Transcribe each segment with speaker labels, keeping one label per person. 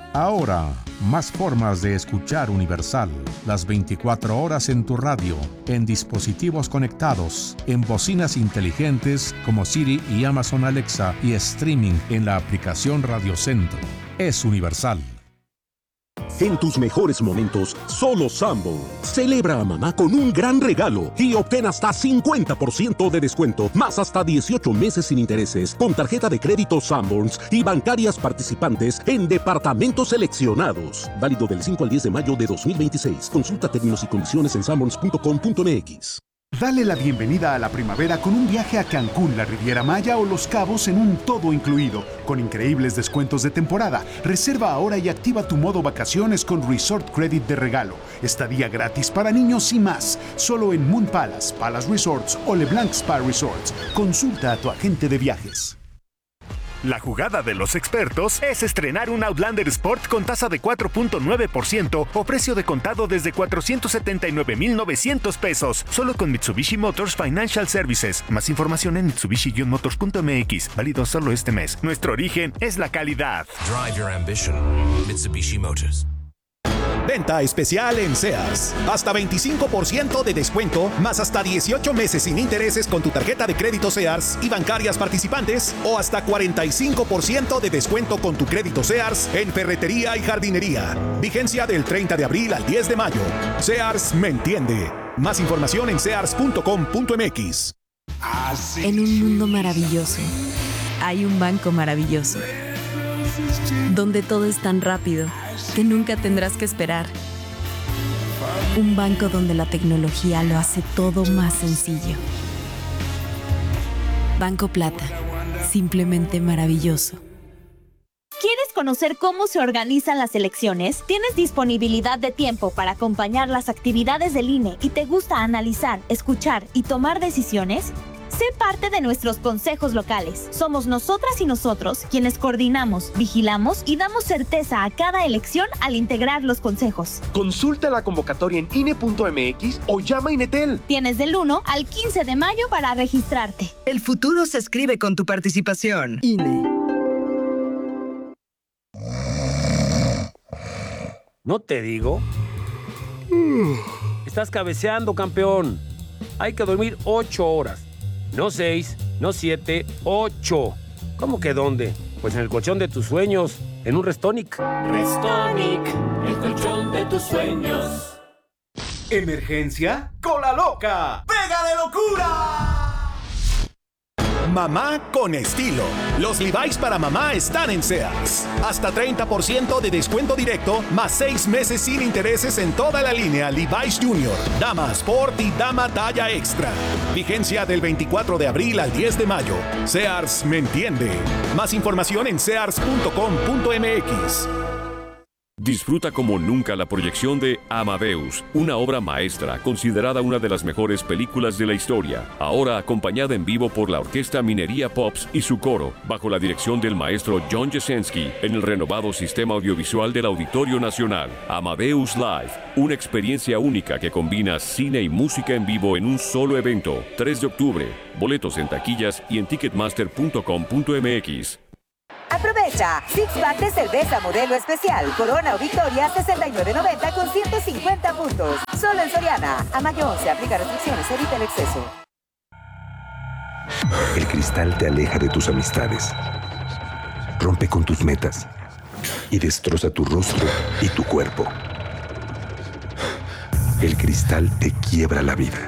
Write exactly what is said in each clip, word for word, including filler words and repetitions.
Speaker 1: Ahora, más formas de escuchar Universal. Las veinticuatro horas en tu radio, en dispositivos conectados, en bocinas inteligentes como Siri y Amazon Alexa y streaming en la aplicación Radio Centro. Es Universal.
Speaker 2: En tus mejores momentos, solo Sanborns. Celebra a mamá con un gran regalo y obtén hasta cincuenta por ciento de descuento, más hasta dieciocho meses sin intereses, con tarjeta de crédito Sanborns y bancarias participantes en departamentos seleccionados. Válido del cinco al diez de mayo de dos mil veintiséis. Consulta términos y condiciones en sanborns punto com punto m x.
Speaker 3: Dale la bienvenida a la primavera con un viaje a Cancún, la Riviera Maya o Los Cabos en un todo incluido, con increíbles descuentos de temporada. Reserva ahora y activa tu modo vacaciones con Resort Credit de regalo. Estadía gratis para niños y más. Solo en Moon Palace, Palace Resorts o LeBlanc Spa Resorts. Consulta a tu agente de viajes.
Speaker 4: La jugada de los expertos es estrenar un Outlander Sport con tasa de cuatro punto nueve por ciento o precio de contado desde cuatrocientos setenta y nueve mil novecientos pesos. Solo con Mitsubishi Motors Financial Services. Más información en mitsubishi motors punto m x. Válido solo este mes. Nuestro origen es la calidad.
Speaker 5: Drive your ambition. Mitsubishi Motors.
Speaker 6: Venta especial en Sears. Hasta veinticinco por ciento de descuento, más hasta dieciocho meses sin intereses con tu tarjeta de crédito Sears y bancarias participantes, o hasta cuarenta y cinco por ciento de descuento con tu crédito Sears en ferretería y jardinería. Vigencia del treinta de abril al diez de mayo. Sears me entiende. Más información en sears punto com punto m x.
Speaker 7: En un mundo maravilloso, hay un banco maravilloso, donde todo es tan rápido que nunca tendrás que esperar. Un banco donde la tecnología lo hace todo más sencillo. Banco Plata, simplemente maravilloso.
Speaker 8: ¿Quieres conocer cómo se organizan las elecciones? ¿Tienes disponibilidad de tiempo para acompañar las actividades del I N E y te gusta analizar, escuchar y tomar decisiones? Sé parte de nuestros consejos locales. Somos nosotras y nosotros quienes coordinamos, vigilamos y damos certeza a cada elección al integrar los consejos.
Speaker 9: Consulta la convocatoria en I N E punto m x o llama a Inetel.
Speaker 8: Tienes del uno al quince de mayo para registrarte.
Speaker 10: El futuro se escribe con tu participación. I N E.
Speaker 11: ¿No te digo? Estás cabeceando, campeón. Hay que dormir ocho horas. No seis, no siete, ocho. ¿Cómo que dónde? Pues en el colchón de tus sueños, en un Restonic.
Speaker 12: Restonic, el colchón de tus sueños.
Speaker 13: ¿Emergencia? ¡Cola loca! ¡Pega de locura!
Speaker 6: Mamá con estilo. Los Levi's para mamá están en Sears. Hasta treinta por ciento de descuento directo, más seis meses sin intereses en toda la línea Levi's Junior, Dama Sport y Dama Talla Extra. Vigencia del veinticuatro de abril al diez de mayo. Sears me entiende. Más información en sears punto com punto m x.
Speaker 14: Disfruta como nunca la proyección de Amadeus, una obra maestra considerada una de las mejores películas de la historia, ahora acompañada en vivo por la Orquesta Minería Pops y su coro, bajo la dirección del maestro John Jasenski, en el renovado sistema audiovisual del Auditorio Nacional. Amadeus Live, una experiencia única que combina cine y música en vivo en un solo evento. tres de octubre, boletos en taquillas y en ticketmaster punto com punto m x.
Speaker 15: Aprovecha Six Pack de cerveza modelo especial Corona o Victoria sesenta y nueve noventa con ciento cincuenta puntos. Solo en Soriana. A mayo once aplica restricciones, evita el exceso.
Speaker 16: El cristal te aleja de tus amistades, rompe con tus metas y destroza tu rostro y tu cuerpo. El cristal te quiebra la vida.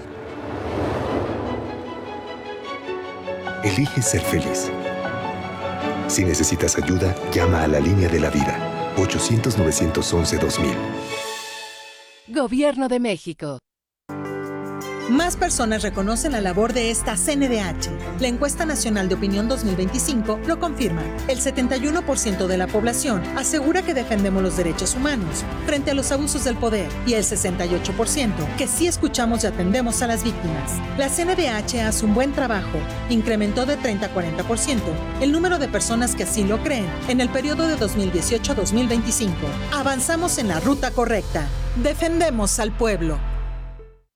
Speaker 16: Elige ser feliz. Si necesitas ayuda, llama a la línea de la vida, ochocientos, novecientos once, dos mil.
Speaker 17: Gobierno de México.
Speaker 18: Más personas reconocen la labor de esta C N D H. La encuesta nacional de opinión dos mil veinticinco lo confirma. El setenta y uno por ciento de la población asegura que defendemos los derechos humanos frente a los abusos del poder y el sesenta y ocho por ciento que sí escuchamos y atendemos a las víctimas. La C N D H hace un buen trabajo. Incrementó de treinta a cuarenta por ciento el número de personas que así lo creen en el periodo de dos mil dieciocho a dos mil veinticinco. Avanzamos en la ruta correcta. Defendemos al pueblo.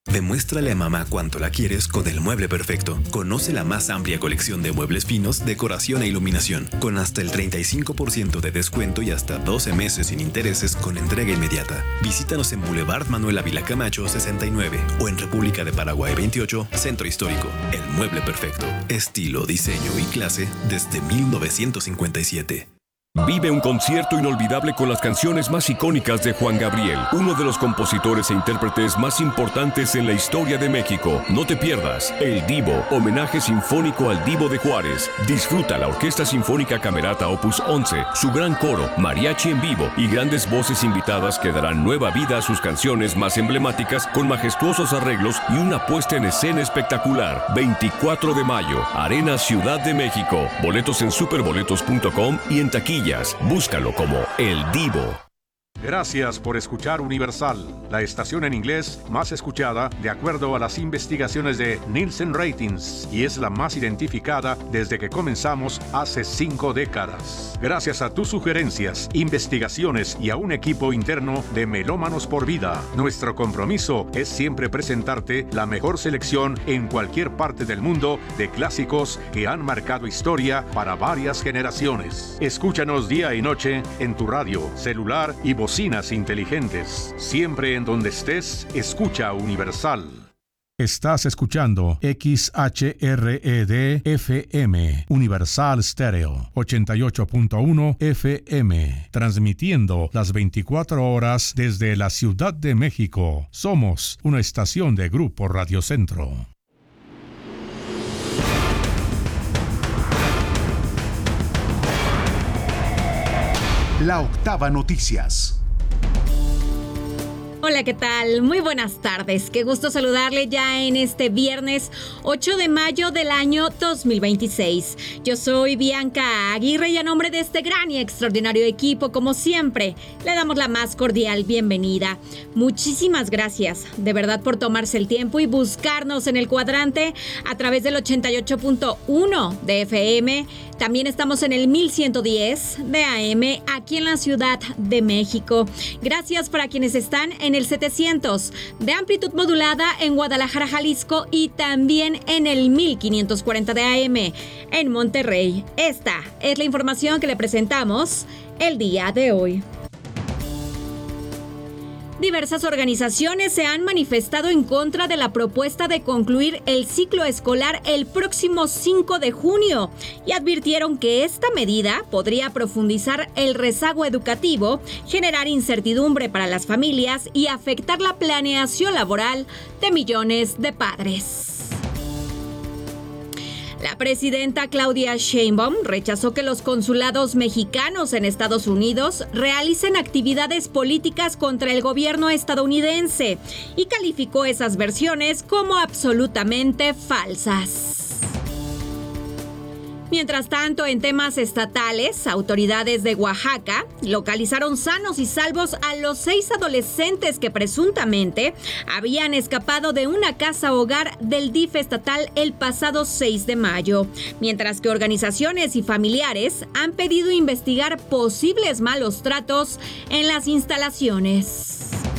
Speaker 17: Demuéstrale a mamá cuánto la quieres con el mueble perfecto. Conoce la más amplia colección de muebles finos, decoración e iluminación, con hasta el treinta y cinco por ciento de descuento y hasta doce meses sin intereses con entrega inmediata. Visítanos en Boulevard Manuel Ávila Camacho sesenta y nueve o en República de Paraguay veintiocho, Centro Histórico. El mueble perfecto. Estilo, diseño y clase desde mil novecientos cincuenta y siete.
Speaker 14: Vive un concierto inolvidable con las canciones más icónicas de Juan Gabriel, uno de los compositores e intérpretes más importantes en la historia de México. No te pierdas El Divo, homenaje sinfónico al Divo de Juárez. Disfruta la Orquesta Sinfónica Camerata Opus once, su gran coro, mariachi en vivo y grandes voces invitadas que darán nueva vida a sus canciones más emblemáticas con majestuosos arreglos y una puesta en escena espectacular. veinticuatro de mayo, Arena Ciudad de México. Boletos en superboletos punto com y en taquilla. Búscalo como El Divo.
Speaker 1: Gracias por escuchar Universal, la estación en inglés más escuchada de acuerdo a las investigaciones de Nielsen Ratings y es la más identificada desde que comenzamos hace cinco décadas. Gracias a tus sugerencias, investigaciones y a un equipo interno de Melómanos por Vida, nuestro compromiso es siempre presentarte la mejor selección en cualquier parte del mundo de clásicos que han marcado historia para varias generaciones. Escúchanos día y noche en tu radio, celular y voz. Bocinas inteligentes. Siempre en donde estés, escucha Universal. Estás escuchando X H R E D F M, Universal Stereo, ochenta y ocho punto uno F M, transmitiendo las veinticuatro horas desde la Ciudad de México. Somos una estación de Grupo Radio Centro.
Speaker 3: La Octava Noticias.
Speaker 19: Hola, ¿qué tal? Muy buenas tardes. Qué gusto saludarle ya en este viernes ocho de mayo del año dos mil veintiséis. Yo soy Bianca Aguirre y a nombre de este gran y extraordinario equipo, como siempre, le damos la más cordial bienvenida. Muchísimas gracias, de verdad, por tomarse el tiempo y buscarnos en el cuadrante a través del ochenta y ocho punto uno de F M. También estamos en el mil ciento diez de A M aquí en la Ciudad de México. Gracias para quienes están en el setecientos de amplitud modulada en Guadalajara, Jalisco y también en el mil quinientos cuarenta de A M en Monterrey. Esta es la información que le presentamos el día de hoy. Diversas organizaciones se han manifestado en contra de la propuesta de concluir el ciclo escolar el próximo cinco de junio y advirtieron que esta medida podría profundizar el rezago educativo, generar incertidumbre para las familias y afectar la planeación laboral de millones de padres. La presidenta Claudia Sheinbaum rechazó que los consulados mexicanos en Estados Unidos realicen actividades políticas contra el gobierno estadounidense y calificó esas versiones como absolutamente falsas. Mientras tanto, en temas estatales, autoridades de Oaxaca localizaron sanos y salvos a los seis adolescentes que presuntamente habían escapado de una casa hogar del D I F estatal el pasado seis de mayo, mientras que organizaciones y familiares han pedido investigar posibles malos tratos en las instalaciones.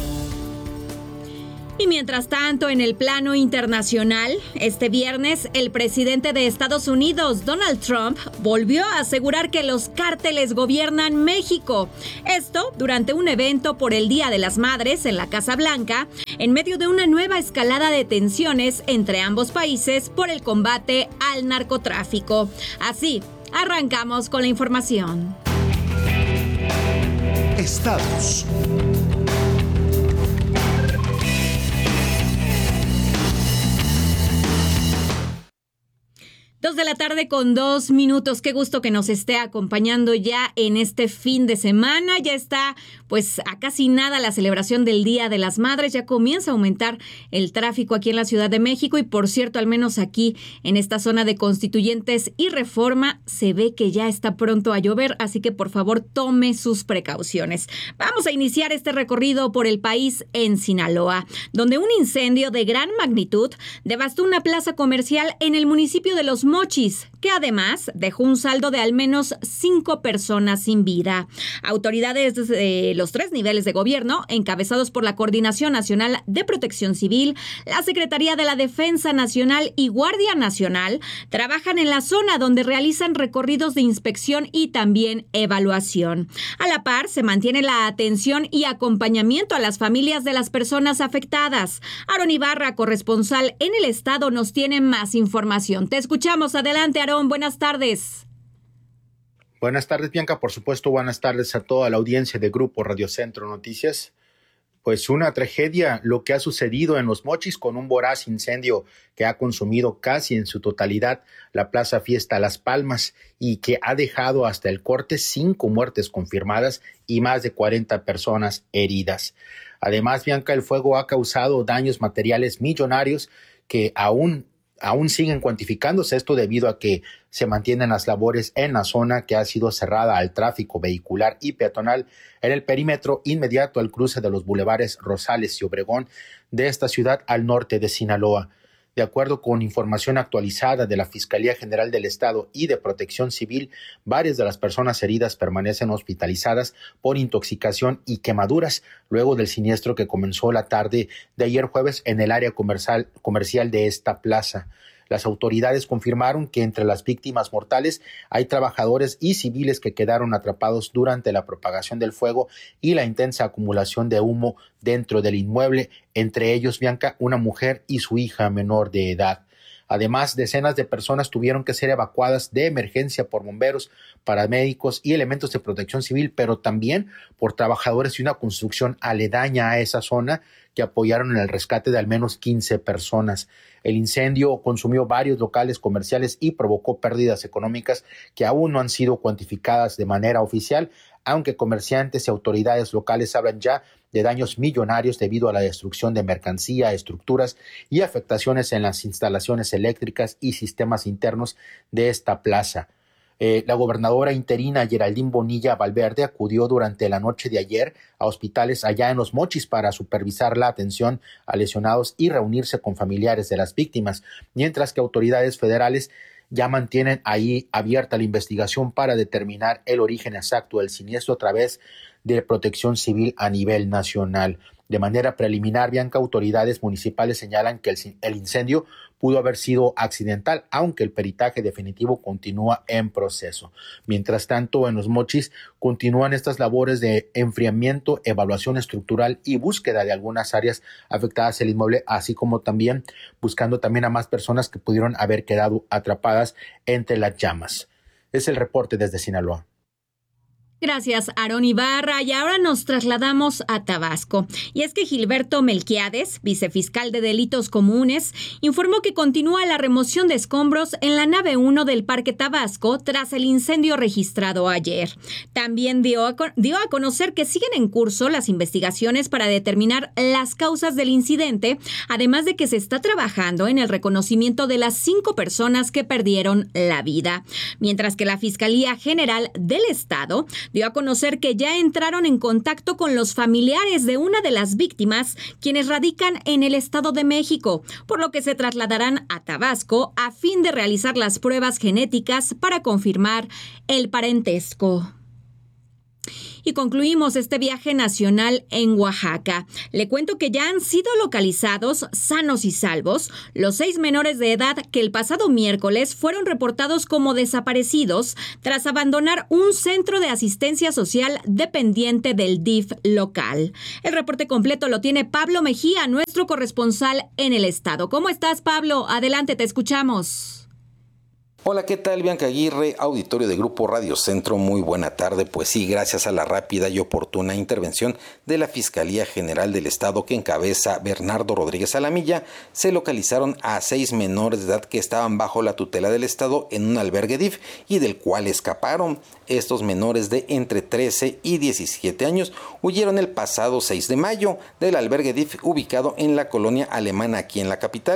Speaker 19: Y mientras tanto, en el plano internacional, este viernes, el presidente de Estados Unidos, Donald Trump, volvió a asegurar que los cárteles gobiernan México. Esto durante un evento por el Día de las Madres en la Casa Blanca, en medio de una nueva escalada de tensiones entre ambos países por el combate al narcotráfico. Así, arrancamos con la información.
Speaker 3: Estados.
Speaker 19: Dos de la tarde con dos minutos. Qué gusto que nos esté acompañando ya en este fin de semana. Ya está, pues, a casi nada la celebración del Día de las Madres. Ya comienza a aumentar el tráfico aquí en la Ciudad de México. Y, por cierto, al menos aquí en esta zona de Constituyentes y Reforma, se ve que ya está pronto a llover. Así que, por favor, tome sus precauciones. Vamos a iniciar este recorrido por el país en Sinaloa, donde un incendio de gran magnitud devastó una plaza comercial en el municipio de Los Mochis, que además dejó un saldo de al menos cinco personas sin vida. Autoridades de los tres niveles de gobierno, encabezados por la Coordinación Nacional de Protección Civil, la Secretaría de la Defensa Nacional y Guardia Nacional, trabajan en la zona donde realizan recorridos de inspección y también evaluación. A la par, se mantiene la atención y acompañamiento a las familias de las personas afectadas. Aarón Ibarra, corresponsal en el estado, nos tiene más información. Te escuchamos. Adelante, Aarón. Buenas tardes.
Speaker 20: Buenas tardes, Bianca. Por supuesto, buenas tardes a toda la audiencia de Grupo Radio Centro Noticias. Pues una tragedia lo que ha sucedido en Los Mochis con un voraz incendio que ha consumido casi en su totalidad la Plaza Fiesta Las Palmas y que ha dejado hasta el corte cinco muertes confirmadas y más de cuarenta personas heridas. Además, Bianca, el fuego ha causado daños materiales millonarios que aún Aún siguen cuantificándose, esto debido a que se mantienen las labores en la zona que ha sido cerrada al tráfico vehicular y peatonal en el perímetro inmediato al cruce de los bulevares Rosales y Obregón de esta ciudad al norte de Sinaloa. De acuerdo con información actualizada de la Fiscalía General del Estado y de Protección Civil, varias de las personas heridas permanecen hospitalizadas por intoxicación y quemaduras luego del siniestro que comenzó la tarde de ayer jueves en el área comercial, comercial de esta plaza. Las autoridades confirmaron que entre las víctimas mortales hay trabajadores y civiles que quedaron atrapados durante la propagación del fuego y la intensa acumulación de humo dentro del inmueble, entre ellos, Bianca, una mujer y su hija menor de edad. Además, decenas de personas tuvieron que ser evacuadas de emergencia por bomberos, paramédicos y elementos de protección civil, pero también por trabajadores de una construcción aledaña a esa zona que apoyaron en el rescate de al menos quince personas. El incendio consumió varios locales comerciales y provocó pérdidas económicas que aún no han sido cuantificadas de manera oficial, aunque comerciantes y autoridades locales hablan ya de daños millonarios debido a la destrucción de mercancía, estructuras y afectaciones en las instalaciones eléctricas y sistemas internos de esta plaza. Eh, la gobernadora interina Geraldine Bonilla Valverde acudió durante la noche de ayer a hospitales allá en Los Mochis para supervisar la atención a lesionados y reunirse con familiares de las víctimas, mientras que autoridades federales ya mantienen ahí abierta la investigación para determinar el origen exacto del siniestro a través de Protección Civil a nivel nacional. De manera preliminar, Bianca, autoridades municipales señalan que el, el incendio pudo haber sido accidental, aunque el peritaje definitivo continúa en proceso. Mientras tanto, en Los Mochis continúan estas labores de enfriamiento, evaluación estructural y búsqueda de algunas áreas afectadas del inmueble, así como también buscando también a más personas que pudieron haber quedado atrapadas entre las llamas. Es el reporte desde Sinaloa.
Speaker 19: Gracias, Aarón Ibarra. Y ahora nos trasladamos a Tabasco. Y es que Gilberto Melquiades, vicefiscal de Delitos Comunes, informó que continúa la remoción de escombros en la nave uno del Parque Tabasco tras el incendio registrado ayer. También dio a, dio a conocer que siguen en curso las investigaciones para determinar las causas del incidente, además de que se está trabajando en el reconocimiento de las cinco personas que perdieron la vida. Mientras que la Fiscalía General del Estado dio a conocer que ya entraron en contacto con los familiares de una de las víctimas, quienes radican en el Estado de México, por lo que se trasladarán a Tabasco a fin de realizar las pruebas genéticas para confirmar el parentesco. Y concluimos este viaje nacional en Oaxaca. Le cuento que ya han sido localizados, sanos y salvos, los seis menores de edad que el pasado miércoles fueron reportados como desaparecidos tras abandonar un centro de asistencia social dependiente del D I F local. El reporte completo lo tiene Pablo Mejía, nuestro corresponsal en el estado. ¿Cómo estás, Pablo? Adelante, te escuchamos.
Speaker 21: Hola, ¿qué tal? Bianca Aguirre, auditorio de Grupo Radio Centro, muy buena tarde. Pues sí, gracias a la rápida y oportuna intervención de la Fiscalía General del Estado que encabeza Bernardo Rodríguez Alamilla, se localizaron a seis menores de edad que estaban bajo la tutela del Estado en un albergue D I F y del cual escaparon. Estos menores de entre trece y diecisiete años huyeron el pasado seis de mayo del albergue D I F ubicado en la colonia alemana aquí en la capital.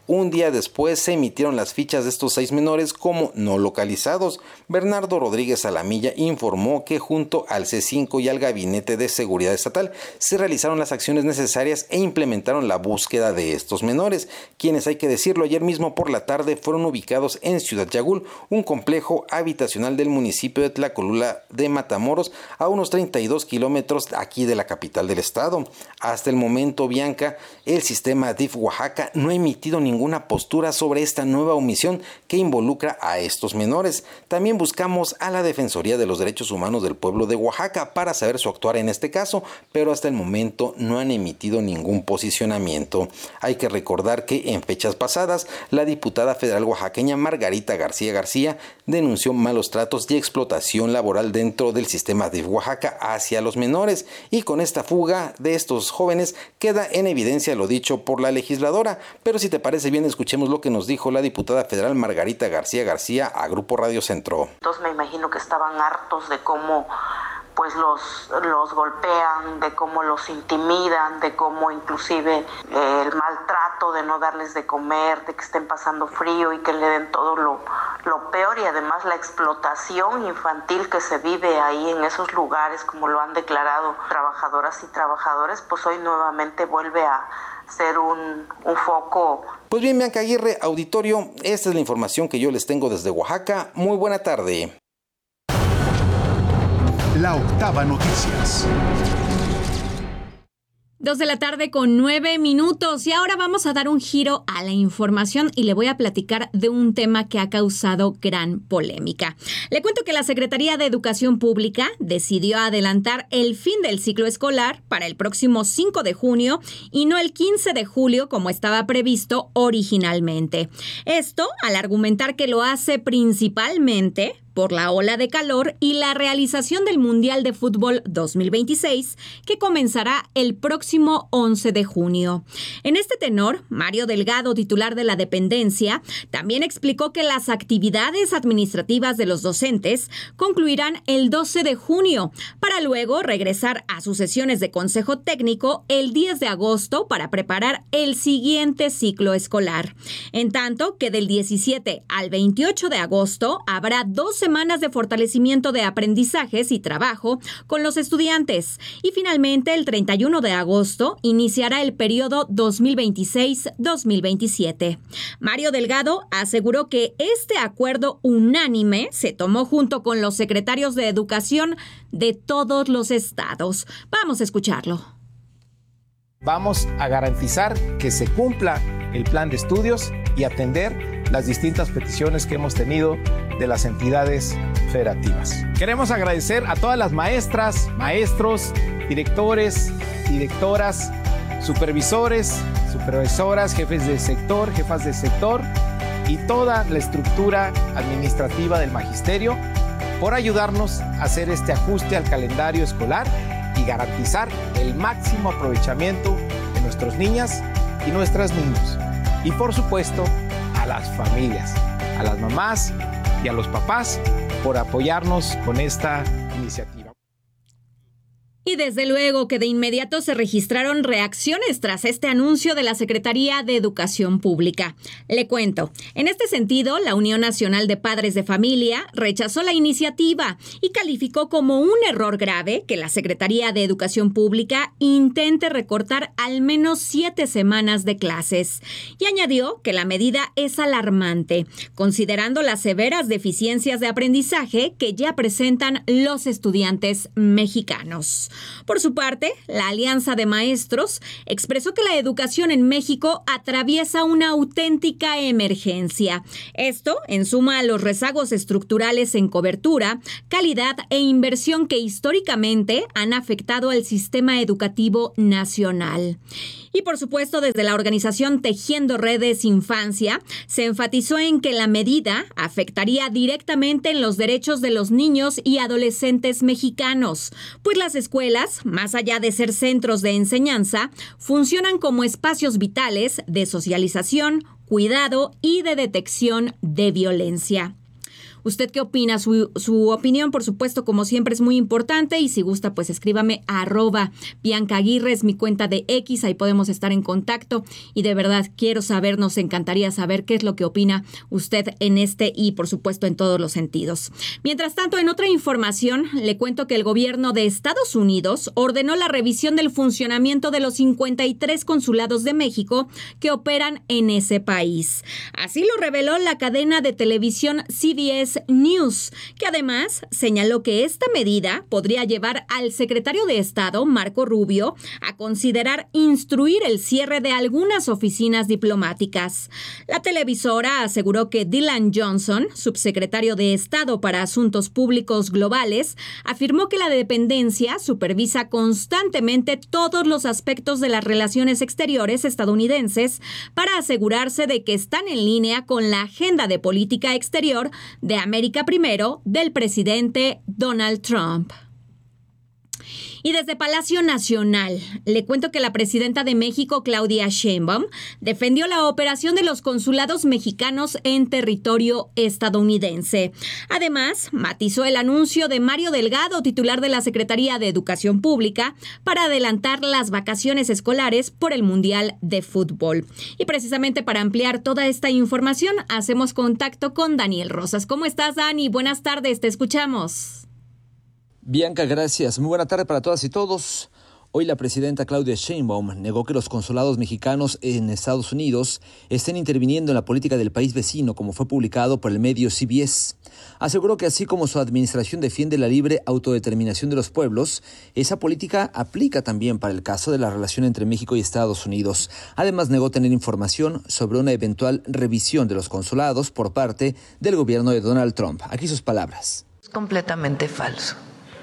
Speaker 21: Un día después se emitieron las fichas de estos seis menores como no localizados. Bernardo Rodríguez Alamilla informó que junto al C cinco y al Gabinete de Seguridad Estatal se realizaron las acciones necesarias e implementaron la búsqueda de estos menores, quienes, hay que decirlo, ayer mismo por la tarde fueron ubicados en Ciudad Yagul, un complejo habitacional del municipio de Tlacolula de Matamoros, a unos treinta y dos kilómetros aquí de la capital del estado. Hasta el momento, Bianca, el sistema D I F Oaxaca no ha emitido ninguna postura sobre esta nueva omisión que involucra a estos menores. También buscamos a la Defensoría de los Derechos Humanos del Pueblo de Oaxaca para saber su actuar en este caso, pero hasta el momento no han emitido ningún posicionamiento. Hay que recordar que en fechas pasadas, la diputada federal oaxaqueña Margarita García García denunció malos tratos y explotación laboral dentro del sistema D I F Oaxaca hacia los menores, y con esta fuga de estos jóvenes queda en evidencia lo dicho por la legisladora. Pero si te parece bien, escuchemos lo que nos dijo la diputada federal Margarita García García a Grupo Radio Centro.
Speaker 2: Entonces me imagino que estaban hartos de cómo pues los, los golpean, de cómo los intimidan, de cómo inclusive eh, el maltrato de no darles de comer, de que estén pasando frío y que le den todo lo, lo peor, y además la explotación infantil que se vive ahí en esos lugares, como lo han declarado trabajadoras y trabajadores, pues hoy nuevamente vuelve a ser un, un foco.
Speaker 21: Pues bien, Bianca Aguirre, auditorio, esta es la información que yo les tengo desde Oaxaca. Muy buena tarde.
Speaker 3: La Octava Noticias.
Speaker 19: Dos de la tarde con nueve minutos y ahora vamos a dar un giro a la información y le voy a platicar de un tema que ha causado gran polémica. Le cuento que la Secretaría de Educación Pública decidió adelantar el fin del ciclo escolar para el próximo cinco de junio y no el quince de julio como estaba previsto originalmente. Esto al argumentar que lo hace principalmente por la ola de calor y la realización del Mundial de Fútbol dos mil veintiséis, que comenzará el próximo once de junio. En este tenor, Mario Delgado, titular de la dependencia, también explicó que las actividades administrativas de los docentes concluirán el doce de junio, para luego regresar a sus sesiones de consejo técnico el diez de agosto para preparar el siguiente ciclo escolar. En tanto que del diecisiete al veintiocho de agosto habrá dos semanas de fortalecimiento de aprendizajes y trabajo con los estudiantes. Y finalmente, el treinta y uno de agosto iniciará el periodo dos mil veintiséis dos mil veintisiete. Mario Delgado aseguró que este acuerdo unánime se tomó junto con los secretarios de Educación de todos los estados. Vamos a escucharlo.
Speaker 22: Vamos a garantizar que se cumpla el plan de estudios y atender las distintas peticiones que hemos tenido de las entidades federativas. Queremos agradecer a todas las maestras, maestros, directores, directoras, supervisores, supervisoras, jefes de sector, jefas de sector y toda la estructura administrativa del magisterio por ayudarnos a hacer este ajuste al calendario escolar y garantizar el máximo aprovechamiento de nuestras niñas y nuestros niños. Y por supuesto, a las familias, a las mamás y a los papás por apoyarnos con esta iniciativa.
Speaker 19: Y desde luego que de inmediato se registraron reacciones tras este anuncio de la Secretaría de Educación Pública. Le cuento, en este sentido, la Unión Nacional de Padres de Familia rechazó la iniciativa y calificó como un error grave que la Secretaría de Educación Pública intente recortar al menos siete semanas de clases. Y añadió que la medida es alarmante, considerando las severas deficiencias de aprendizaje que ya presentan los estudiantes mexicanos. Por su parte, la Alianza de Maestros expresó que la educación en México atraviesa una auténtica emergencia. Esto en suma a los rezagos estructurales en cobertura, calidad e inversión que históricamente han afectado al sistema educativo nacional. Y por supuesto, desde la organización Tejiendo Redes Infancia, se enfatizó en que la medida afectaría directamente en los derechos de los niños y adolescentes mexicanos, pues las escuelas, más allá de ser centros de enseñanza, funcionan como espacios vitales de socialización, cuidado y de detección de violencia. ¿Usted qué opina? Su, su opinión, por supuesto, como siempre, es muy importante. Y si gusta, pues escríbame a arroba Bianca Aguirre, es mi cuenta de X. Ahí podemos estar en contacto. Y de verdad, quiero saber, nos encantaría saber qué es lo que opina usted en este y, por supuesto, en todos los sentidos. Mientras tanto, en otra información, le cuento que el gobierno de Estados Unidos ordenó la revisión del funcionamiento de los cincuenta y tres consulados de México que operan en ese país. Así lo reveló la cadena de televisión C B S News, que además señaló que esta medida podría llevar al secretario de Estado, Marco Rubio, a considerar instruir el cierre de algunas oficinas diplomáticas. La televisora aseguró que Dylan Johnson, subsecretario de Estado para Asuntos Públicos Globales, afirmó que la dependencia supervisa constantemente todos los aspectos de las relaciones exteriores estadounidenses para asegurarse de que están en línea con la agenda de política exterior de América Primero del presidente Donald Trump. Y desde Palacio Nacional, le cuento que la presidenta de México, Claudia Sheinbaum, defendió la operación de los consulados mexicanos en territorio estadounidense. Además, matizó el anuncio de Mario Delgado, titular de la Secretaría de Educación Pública, para adelantar las vacaciones escolares por el Mundial de Fútbol. Y precisamente para ampliar toda esta información, hacemos contacto con Daniel Rosas. ¿Cómo estás, Dani? Buenas tardes, te escuchamos.
Speaker 4: Bianca, gracias. Muy buena tarde para todas y todos. Hoy la presidenta Claudia Sheinbaum negó que los consulados mexicanos en Estados Unidos estén interviniendo en la política del país vecino, como fue publicado por el medio C B S. Aseguró que así como su administración defiende la libre autodeterminación de los pueblos, esa política aplica también para el caso de la relación entre México y Estados Unidos. Además, negó tener información sobre una eventual revisión de los consulados por parte del gobierno de Donald Trump. Aquí sus palabras.
Speaker 5: Es completamente falso.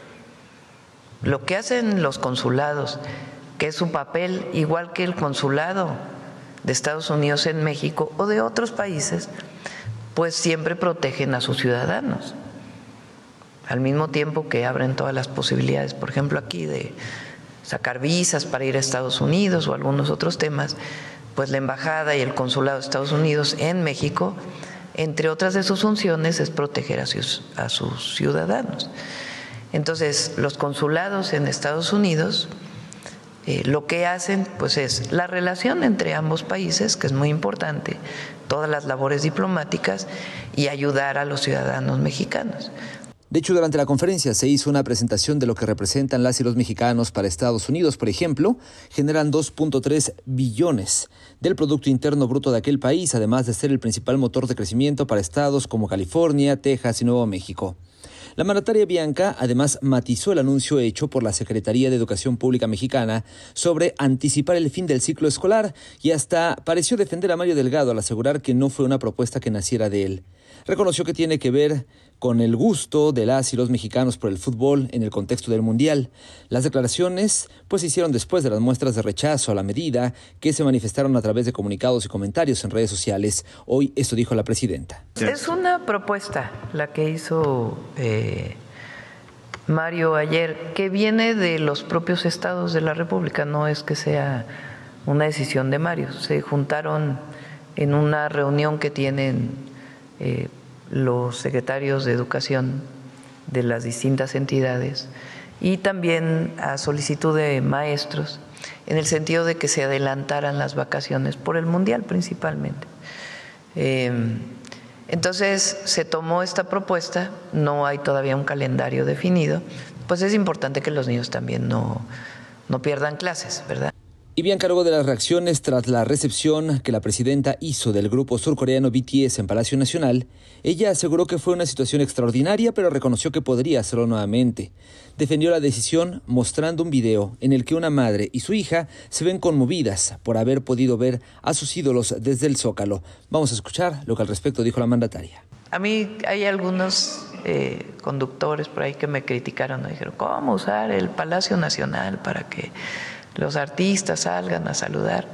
Speaker 5: Lo que hacen los consulados, que es su papel igual que el consulado de Estados Unidos en México o de otros países, pues siempre protegen a sus ciudadanos. Al mismo tiempo que abren todas las posibilidades, por ejemplo aquí de sacar visas para ir a Estados Unidos o algunos otros temas, pues la embajada y el consulado de Estados Unidos en México, entre otras de sus funciones, es proteger a sus, a sus ciudadanos. Entonces, los consulados en Estados Unidos eh, lo que hacen pues es la relación entre ambos países, que es muy importante, todas las labores diplomáticas y ayudar a los ciudadanos mexicanos.
Speaker 4: De hecho, durante la conferencia se hizo una presentación de lo que representan las y los mexicanos para Estados Unidos. Por ejemplo, generan dos punto tres billones del Producto Interno Bruto de aquel país, además de ser el principal motor de crecimiento para estados como California, Texas y Nuevo México. La mandataria Bianca además matizó el anuncio hecho por la Secretaría de Educación Pública Mexicana sobre anticipar el fin del ciclo escolar y hasta pareció defender a Mario Delgado al asegurar que no fue una propuesta que naciera de él. Reconoció que tiene que ver con el gusto de las y los mexicanos por el fútbol en el contexto del Mundial. Las declaraciones pues se hicieron después de las muestras de rechazo a la medida que se manifestaron a través de comunicados y comentarios en redes sociales. Hoy esto dijo la presidenta.
Speaker 5: Es una propuesta la que hizo eh, Mario ayer, que viene de los propios estados de la República, no es que sea una decisión de Mario. Se juntaron en una reunión que tienen eh, los secretarios de educación de las distintas entidades y también a solicitud de maestros, en el sentido de que se adelantaran las vacaciones por el Mundial principalmente. Eh, entonces se tomó esta propuesta, no hay todavía un calendario definido, pues es importante que los niños también no, no pierdan clases, ¿verdad?
Speaker 4: Y Bianca, luego de las reacciones tras la recepción que la presidenta hizo del grupo surcoreano B T S en Palacio Nacional, ella aseguró que fue una situación extraordinaria, pero reconoció que podría hacerlo nuevamente. Defendió la decisión mostrando un video en el que una madre y su hija se ven conmovidas por haber podido ver a sus ídolos desde el Zócalo. Vamos a escuchar lo que al respecto dijo la mandataria.
Speaker 5: A mí hay algunos eh, conductores por ahí que me criticaron, me dijeron, ¿cómo usar el Palacio Nacional para que los artistas salgan a saludar?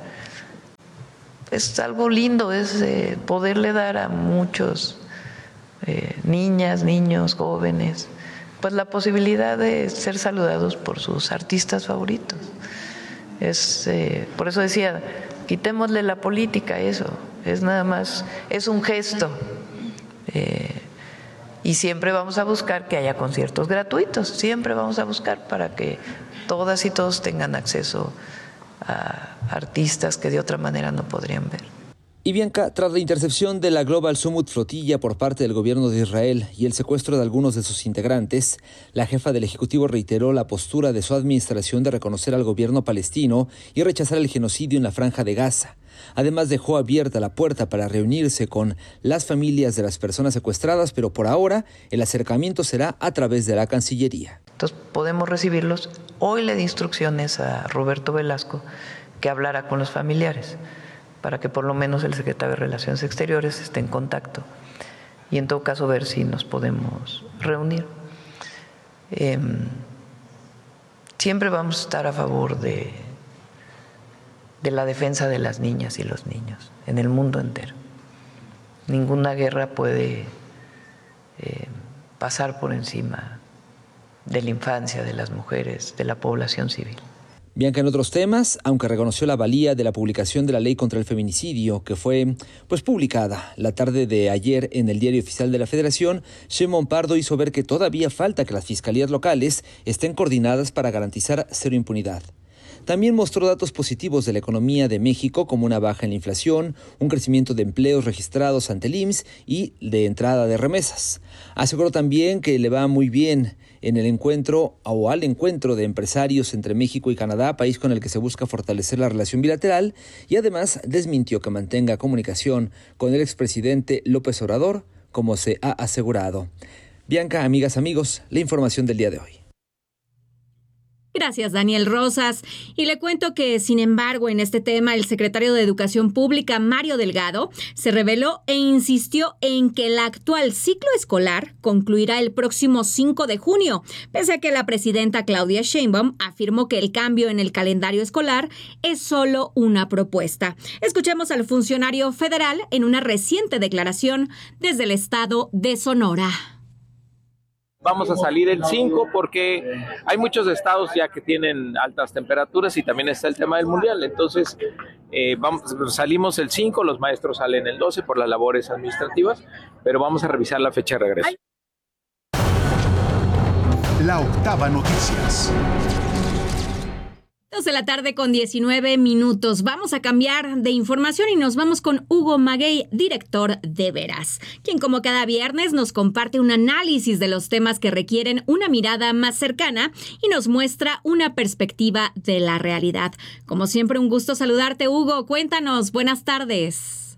Speaker 5: Es algo lindo, es eh, poderle dar a muchos eh, niñas, niños, jóvenes, pues la posibilidad de ser saludados por sus artistas favoritos. Es eh, por eso decía, quitémosle la política a eso, es nada más, es un gesto eh, Y siempre vamos a buscar que haya conciertos gratuitos, siempre vamos a buscar para que todas y todos tengan acceso a artistas que de otra manera no podrían ver.
Speaker 4: Y Bianca, tras la intercepción de la Global Summit Flotilla por parte del gobierno de Israel y el secuestro de algunos de sus integrantes, la jefa del Ejecutivo reiteró la postura de su administración de reconocer al gobierno palestino y rechazar el genocidio en la Franja de Gaza. Además, dejó abierta la puerta para reunirse con las familias de las personas secuestradas, pero por ahora el acercamiento será a través de la Cancillería.
Speaker 5: Entonces podemos recibirlos. Hoy le di instrucciones a Roberto Velasco que hablara con los familiares, para que por lo menos el secretario de Relaciones Exteriores esté en contacto y en todo caso ver si nos podemos reunir. Eh, siempre vamos a estar a favor de, de la defensa de las niñas y los niños en el mundo entero. Ninguna guerra puede eh, pasar por encima de la infancia, de las mujeres, de la población civil.
Speaker 4: Bianca, en otros temas, aunque reconoció la valía de la publicación de la ley contra el feminicidio, que fue pues publicada la tarde de ayer en el Diario Oficial de la Federación, Shimon Pardo hizo ver que todavía falta que las fiscalías locales estén coordinadas para garantizar cero impunidad. También mostró datos positivos de la economía de México, como una baja en la inflación, un crecimiento de empleos registrados ante el I M S S y de entrada de remesas. Aseguró también que le va muy bien en el encuentro o al encuentro de empresarios entre México y Canadá, país con el que se busca fortalecer la relación bilateral, y además desmintió que mantenga comunicación con el expresidente López Obrador, como se ha asegurado. Bianca, amigas, amigos, la información del día de hoy.
Speaker 19: Gracias, Daniel Rosas. Y le cuento que, sin embargo, en este tema, el secretario de Educación Pública, Mario Delgado, se reveló e insistió en que el actual ciclo escolar concluirá el próximo cinco de junio, pese a que la presidenta Claudia Sheinbaum afirmó que el cambio en el calendario escolar es solo una propuesta. Escuchemos al funcionario federal en una reciente declaración desde el estado de Sonora.
Speaker 22: Vamos a salir el cinco porque hay muchos estados ya que tienen altas temperaturas y también está el tema del mundial. Entonces, eh, vamos, salimos el cinco, los maestros salen el doce por las labores administrativas, pero vamos a revisar la fecha de regreso.
Speaker 3: La octava noticias.
Speaker 19: dos de la tarde con diecinueve minutos. Vamos a cambiar de información y nos vamos con Hugo Maguey, director de Veraz, quien como cada viernes nos comparte un análisis de los temas que requieren una mirada más cercana y nos muestra una perspectiva de la realidad. Como siempre, un gusto saludarte, Hugo. Cuéntanos, buenas tardes.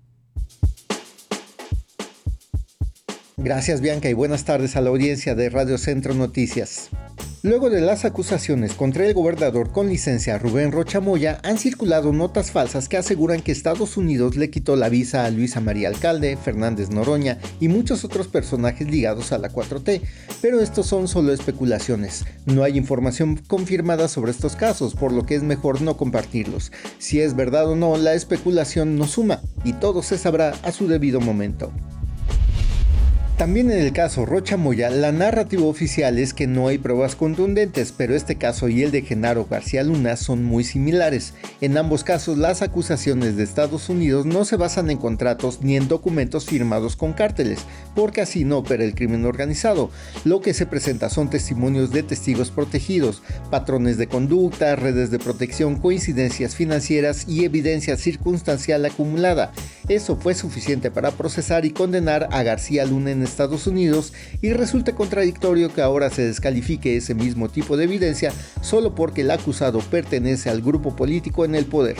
Speaker 7: Gracias, Bianca, y buenas tardes a la audiencia de Radio Centro Noticias. Luego de las acusaciones contra el gobernador con licencia Rubén Rocha Moya, han circulado notas falsas que aseguran que Estados Unidos le quitó la visa a Luisa María Alcalde, Fernández Noroña y muchos otros personajes ligados a la cuatro T, pero estos son solo especulaciones. No hay información confirmada sobre estos casos, por lo que es mejor no compartirlos. Si es verdad o no, la especulación no suma, y todo se sabrá a su debido momento. También en el caso Rocha Moya, la narrativa oficial es que no hay pruebas contundentes, pero este caso y el de Genaro García Luna son muy similares. En ambos casos, las acusaciones de Estados Unidos no se basan en contratos ni en documentos firmados con cárteles, porque así no opera el crimen organizado. Lo que se presenta son testimonios de testigos protegidos, patrones de conducta, redes de protección, coincidencias financieras y evidencia circunstancial acumulada. Eso fue suficiente para procesar y condenar a García Luna en Estados Unidos, y resulta contradictorio que ahora se descalifique ese mismo tipo de evidencia solo porque el acusado pertenece al grupo político en el poder.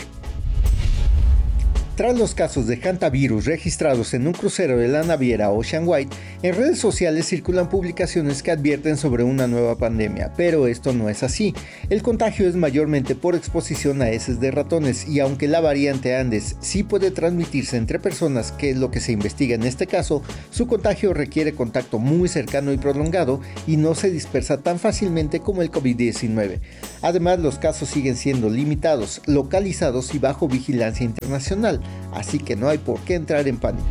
Speaker 7: Tras los casos de hantavirus registrados en un crucero de la naviera Ocean White, en redes sociales circulan publicaciones que advierten sobre una nueva pandemia, pero esto no es así. El contagio es mayormente por exposición a heces de ratones, y aunque la variante Andes sí puede transmitirse entre personas, que es lo que se investiga en este caso, su contagio requiere contacto muy cercano y prolongado y no se dispersa tan fácilmente como el COVID diecinueve. Además, los casos siguen siendo limitados, localizados y bajo vigilancia internacional, así que no hay por qué entrar en pánico.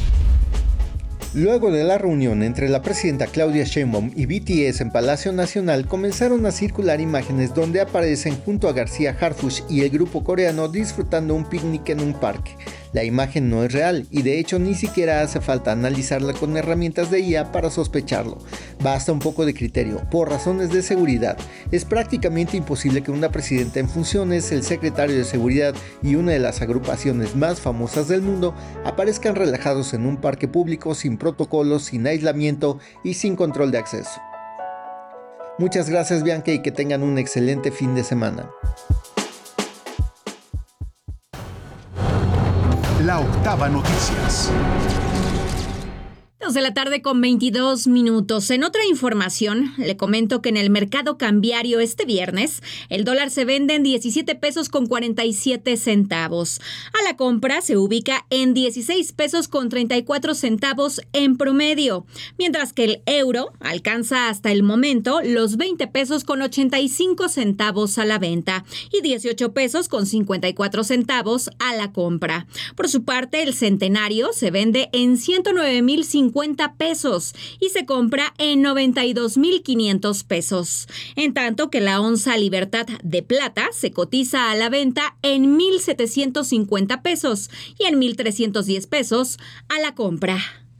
Speaker 7: Luego de la reunión entre la presidenta Claudia Sheinbaum y B T S en Palacio Nacional, comenzaron a circular imágenes donde aparecen junto a García Harfuch y el grupo coreano disfrutando un picnic en un parque. La imagen no es real y de hecho ni siquiera hace falta analizarla con herramientas de I A para sospecharlo. Basta un poco de criterio. Por razones de seguridad, es prácticamente imposible que una presidenta en funciones, el secretario de Seguridad y una de las agrupaciones más famosas del mundo aparezcan relajados en un parque público sin protocolos, sin aislamiento y sin control de acceso. Muchas gracias, Bianca, y que tengan un excelente fin de semana.
Speaker 3: La Octava Noticias.
Speaker 19: dos de la tarde con veintidós minutos. En otra información, le comento que en el mercado cambiario este viernes, el dólar se vende en diecisiete pesos con cuarenta y siete centavos. A la compra se ubica en dieciséis pesos con treinta y cuatro centavos en promedio, mientras que el euro alcanza hasta el momento los veinte pesos con ochenta y cinco centavos a la venta y dieciocho pesos con cincuenta y cuatro centavos a la compra. Por su parte, el centenario se vende en ciento nueve mil cincuenta pesos y se compra en noventa y dos mil quinientos pesos. En tanto que la onza Libertad de plata se cotiza a la venta en mil setecientos cincuenta pesos y en mil trescientos diez pesos a la compra.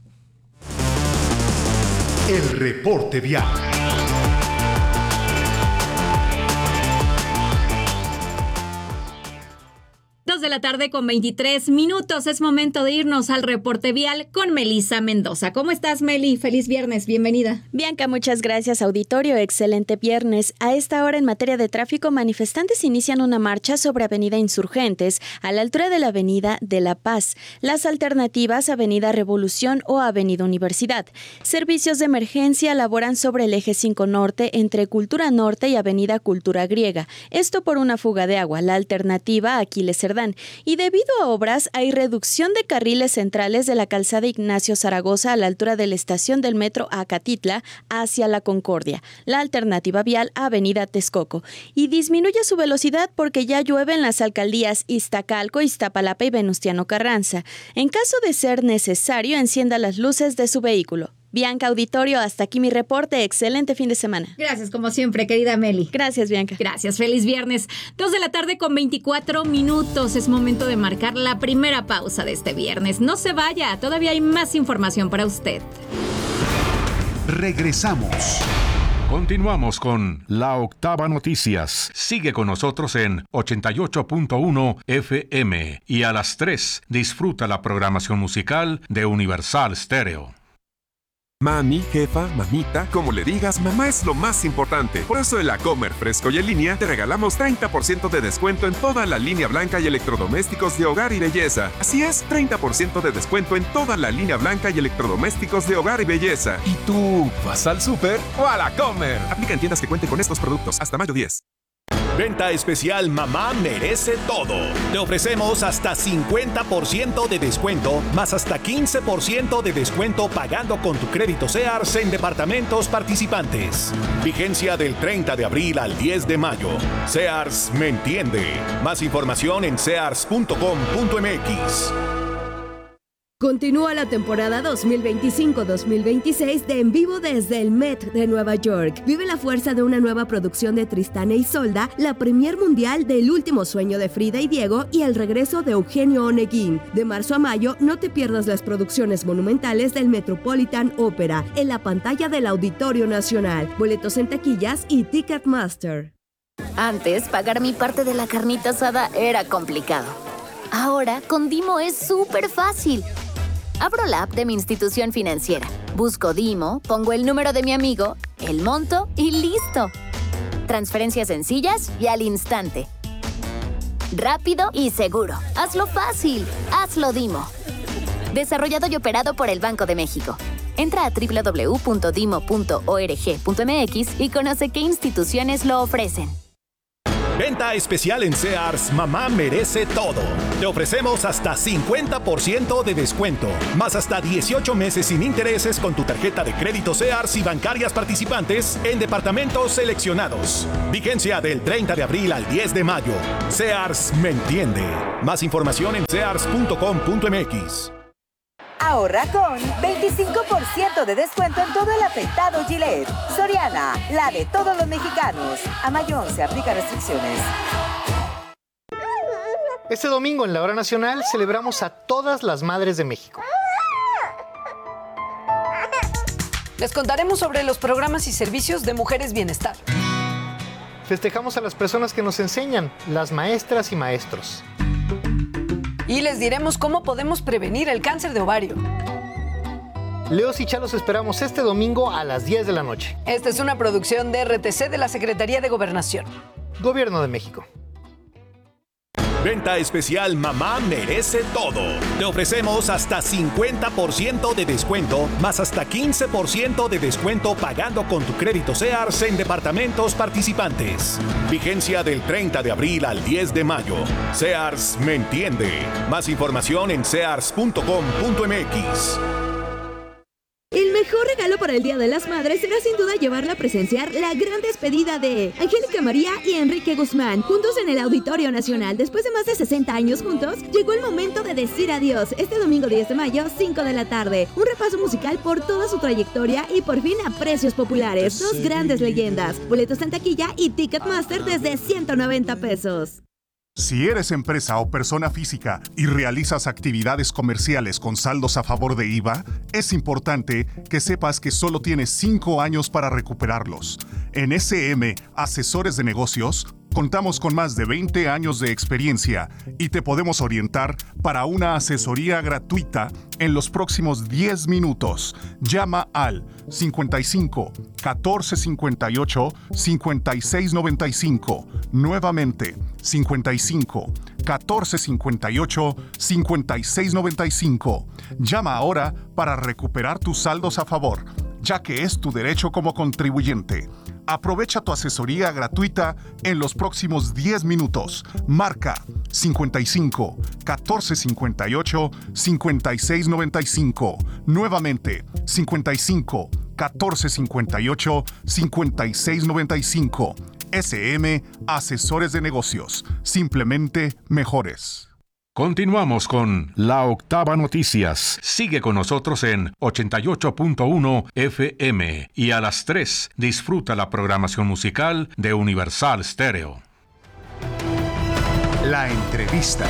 Speaker 3: El reporte vial.
Speaker 19: dos de la tarde con veintitrés minutos. Es momento de irnos al reporte vial con Melisa Mendoza. ¿Cómo estás, Meli? Feliz viernes, bienvenida.
Speaker 8: Bianca, muchas gracias, auditorio. Excelente viernes. A esta hora, en materia de tráfico, manifestantes inician una marcha sobre Avenida Insurgentes a la altura de la Avenida de La Paz. Las alternativas, Avenida Revolución o Avenida Universidad. Servicios de emergencia laboran sobre el eje cinco Norte entre Cultura Norte y Avenida Cultura Griega. Esto por una fuga de agua. La alternativa, Aquiles Cerdán. Y debido a obras, hay reducción de carriles centrales de la calzada Ignacio Zaragoza a la altura de la estación del metro Acatitla hacia la Concordia. La alternativa vial, Avenida Texcoco. Y disminuye su velocidad porque ya llueve en las alcaldías Iztacalco, Iztapalapa y Venustiano Carranza. En caso de ser necesario, encienda las luces de su vehículo. Bianca, auditorio, hasta aquí mi reporte. Excelente fin de semana.
Speaker 19: Gracias, como siempre, querida Meli.
Speaker 8: Gracias, Bianca.
Speaker 19: Gracias, feliz viernes. dos de la tarde con veinticuatro minutos. Es momento de marcar la primera pausa de este viernes. No se vaya, todavía hay más información para usted.
Speaker 3: Regresamos.
Speaker 1: Continuamos con La Octava Noticias. Sigue con nosotros en ochenta y ocho punto uno F M y a las tres disfruta la programación musical de Universal Stereo.
Speaker 9: Mami, jefa, mamita, como le digas, mamá es lo más importante. Por eso en la Comer Fresco y en línea te regalamos treinta por ciento de descuento en toda la línea blanca y electrodomésticos de hogar y belleza. Así es, treinta por ciento de descuento en toda la línea blanca y electrodomésticos de hogar y belleza.
Speaker 6: ¿Y tú vas al súper o a la Comer?
Speaker 9: Aplica en tiendas que cuenten con estos productos hasta mayo diez.
Speaker 6: Venta especial Mamá Merece Todo. Te ofrecemos hasta cincuenta por ciento de descuento, más hasta quince por ciento de descuento pagando con tu crédito Sears en departamentos participantes. Vigencia del treinta de abril al diez de mayo. Sears me entiende. Más información en sears punto com punto m x.
Speaker 23: Continúa la temporada dos mil veinticinco dos mil veintiséis de En Vivo desde el Met de Nueva York. Vive la fuerza de una nueva producción de Tristán e Isolda, la premier mundial del Último Sueño de Frida y Diego y el regreso de Eugenio Oneguín. De marzo a mayo, no te pierdas las producciones monumentales del Metropolitan Opera en la pantalla del Auditorio Nacional. Boletos en taquillas y Ticketmaster.
Speaker 24: Antes, pagar mi parte de la carnita asada era complicado. Ahora, con Dimo es súper fácil. Abro la app de mi institución financiera, busco Dimo, pongo el número de mi amigo, el monto y ¡listo! Transferencias sencillas y al instante. Rápido y seguro. Hazlo fácil. Hazlo Dimo. Desarrollado y operado por el Banco de México. Entra a doble u doble u doble u punto dimo punto org punto m x y conoce qué instituciones lo ofrecen.
Speaker 6: Venta especial en Sears, Mamá Merece Todo. Te ofrecemos hasta cincuenta por ciento de descuento, más hasta dieciocho meses sin intereses con tu tarjeta de crédito Sears y bancarias participantes en departamentos seleccionados. Vigencia del treinta de abril al diez de mayo. Sears me entiende. Más información en sears punto com punto m x.
Speaker 15: Ahorra con veinticinco por ciento de descuento en todo el afeitado Gillette. Soriana, la de todos los mexicanos. A mayo once, aplica restricciones.
Speaker 10: Este domingo en la Hora Nacional celebramos a todas las madres de México.
Speaker 11: Les contaremos sobre los programas y servicios de Mujeres Bienestar.
Speaker 10: Festejamos a las personas que nos enseñan, las maestras y maestros.
Speaker 11: Y les diremos cómo podemos prevenir el cáncer de ovario.
Speaker 10: Leos y Chalos esperamos este domingo a las diez de la noche.
Speaker 11: Esta es una producción de R T C de la Secretaría de Gobernación.
Speaker 10: Gobierno de México.
Speaker 6: Venta especial Mamá merece todo. Te ofrecemos hasta cincuenta por ciento de descuento, más hasta quince por ciento de descuento pagando con tu crédito Sears en departamentos participantes. Vigencia del treinta de abril al diez de mayo. Sears me entiende. Más información en sears punto com punto m x.
Speaker 23: El mejor regalo para el Día de las Madres será sin duda llevarla a presenciar la gran despedida de Angélica María y Enrique Guzmán, juntos en el Auditorio Nacional. Después de más de sesenta años juntos, llegó el momento de decir adiós. Este domingo diez de mayo, cinco de la tarde. Un repaso musical por toda su trayectoria y por fin a precios populares. Dos grandes leyendas. Boletos en taquilla y Ticketmaster desde ciento noventa pesos.
Speaker 3: Si eres empresa o persona física y realizas actividades comerciales con saldos a favor de I V A, es importante que sepas que solo tienes cinco años para recuperarlos. En S M Asesores de Negocios, contamos con más de veinte años de experiencia y te podemos orientar para una asesoría gratuita en los próximos diez minutos. Llama al cincuenta y cinco, catorce cincuenta y ocho, cincuenta y seis noventa y cinco. Nuevamente, cincuenta y cinco, catorce cincuenta y ocho, cincuenta y seis noventa y cinco. Llama ahora para recuperar tus saldos a favor, ya que es tu derecho como contribuyente. Aprovecha tu asesoría gratuita en los próximos diez minutos. Marca cincuenta y cinco, catorce cincuenta y ocho, cincuenta y seis noventa y cinco. Nuevamente, cincuenta y cinco, catorce cincuenta y ocho, cincuenta y seis noventa y cinco. S M Asesores de Negocios. Simplemente mejores.
Speaker 1: Continuamos con La Octava Noticias. Sigue con nosotros en ochenta y ocho punto uno F M y a las tres disfruta la programación musical de Universal Stereo.
Speaker 3: La entrevista.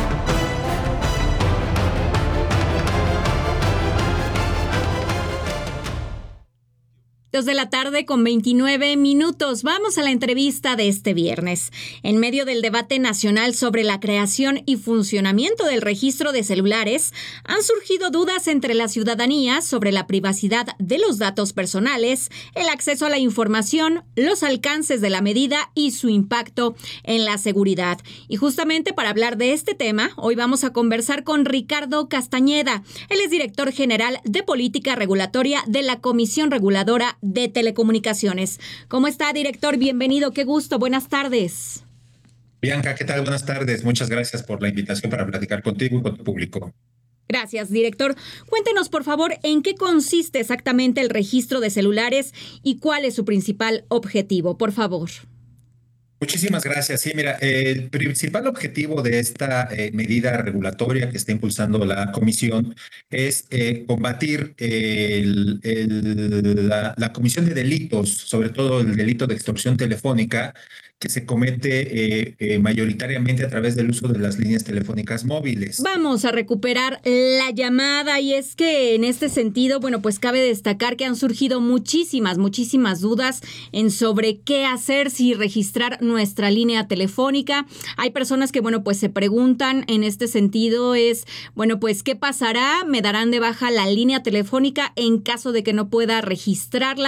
Speaker 19: Dos de la tarde con veintinueve minutos. Vamos a la entrevista de este viernes. En medio del debate nacional sobre la creación y funcionamiento del registro de celulares, han surgido dudas entre la ciudadanía sobre la privacidad de los datos personales, el acceso a la información, los alcances de la medida y su impacto en la seguridad. Y justamente para hablar de este tema, hoy vamos a conversar con Ricardo Castañeda. Él es director general de Política Regulatoria de la Comisión Reguladora de Telecomunicaciones. ¿Cómo está, director? Bienvenido, qué gusto, buenas tardes.
Speaker 12: Bianca, ¿qué tal? Buenas tardes. Muchas gracias por la invitación para platicar contigo y con tu público.
Speaker 19: Gracias, director. Cuéntenos, por favor, en qué consiste exactamente el registro de celulares y cuál es su principal objetivo, por favor.
Speaker 12: Muchísimas gracias. Sí, mira, el principal objetivo de esta eh, medida regulatoria que está impulsando la Comisión es eh, combatir el, el, la, la comisión de delitos, sobre todo el delito de extorsión telefónica, que se comete eh, eh, mayoritariamente a través del uso de las líneas telefónicas móviles.
Speaker 19: Vamos a recuperar la llamada y es que en este sentido, bueno, pues cabe destacar que han surgido muchísimas, muchísimas dudas en sobre qué hacer, si registrar nuestra línea telefónica. Hay personas que, bueno, pues se preguntan en este sentido es, bueno, pues ¿qué pasará? ¿Me darán de baja la línea telefónica en caso de que no pueda registrarla?